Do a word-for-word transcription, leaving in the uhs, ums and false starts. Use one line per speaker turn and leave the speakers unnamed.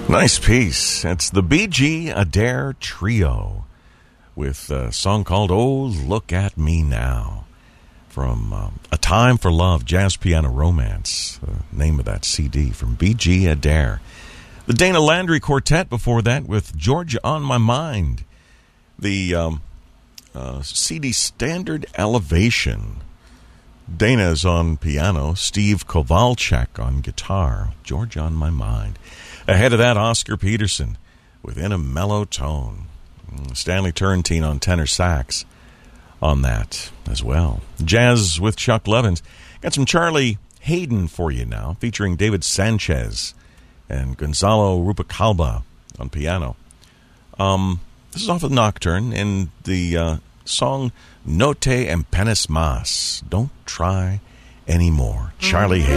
Nice piece. It's the B G Adair Trio with a song called Oh, Look at Me Now from um, A Time for Love, Jazz Piano Romance, the name of that C D from B G Adair. The Dana Landry Quartet before that with Georgia on My Mind. The um, uh, C D Standard Elevation. Dana's on piano, Steve Kowalczyk on guitar, Georgia on My Mind. Ahead of that, Oscar Peterson, Within a Mellow Tone. Stanley Turrentine on tenor sax on that as well. Jazz with Chuck Levins. Got some Charlie Hayden for you now, featuring David Sanchez and Gonzalo Rubalcaba on piano. Um, this is off of Nocturne, and the uh, song No Te Empenes Mas, Don't Try Anymore. Charlie Hayden.